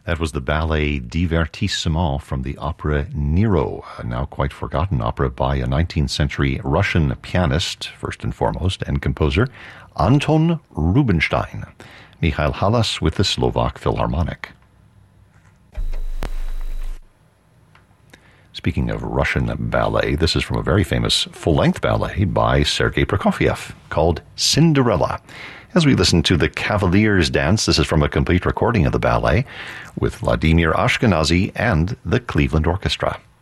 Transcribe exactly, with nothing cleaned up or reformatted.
That was the ballet Divertissement from the opera Nero, a now quite forgotten opera by a nineteenth century Russian pianist, first and foremost, and composer, Anton Rubinstein. Michael Halas with the Slovak Philharmonic. Speaking of Russian ballet, this is from a very famous full-length ballet by Sergei Prokofiev called Cinderella. As we listen to the Cavaliers Dance, this is from a complete recording of the ballet with Vladimir Ashkenazy and the Cleveland Orchestra.